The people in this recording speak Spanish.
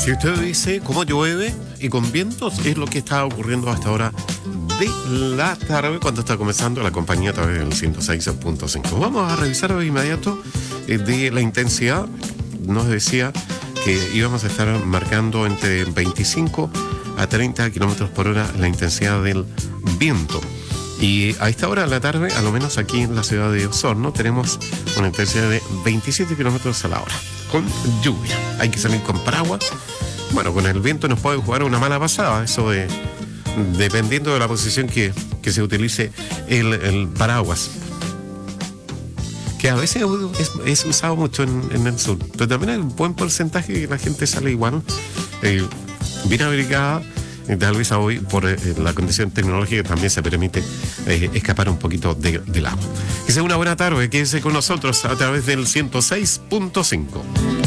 Si usted dice cómo llueve y con vientos, es lo que está ocurriendo hasta ahora de la tarde cuando está comenzando la compañía a través del 106.5. Vamos a revisar de inmediato de la intensidad. Nos decía que íbamos a estar marcando entre 25 a 30 kilómetros por hora la intensidad del viento. Y a esta hora de la tarde, a lo menos aquí en la ciudad de Osorno, tenemos una intensidad de 27 kilómetros a la hora, con lluvia. Hay que salir con paraguas. Bueno, con el viento nos puede jugar una mala pasada, eso de dependiendo de la posición que se utilice el paraguas, que a veces es usado mucho en el sur, pero también hay un buen porcentaje que la gente sale igual, bien abrigada, tal vez hoy por la condición tecnológica que también se permite escapar un poquito del agua. Que sea una buena tarde, quédese con nosotros a través del 106.5.